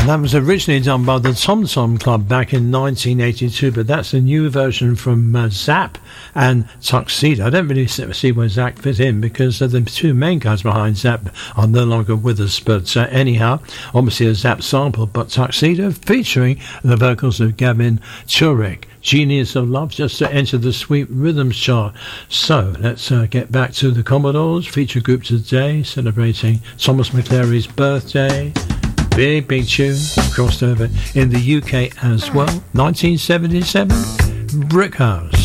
That was originally done by the Tom Tom Club back in 1982, but that's a new version from Zapp and Tuxedo. I don't really see where Zapp fit in because the two main guys behind Zapp are no longer with us. But anyhow, obviously a Zapp sample, but Tuxedo featuring the vocals of Gavin Turek. Genius of Love, just to enter the Sweet Rhythms chart. So let's get back to the Commodores feature group today, celebrating Thomas McClary's birthday. Big tune, crossed over in the UK as well. 1977, Brick House.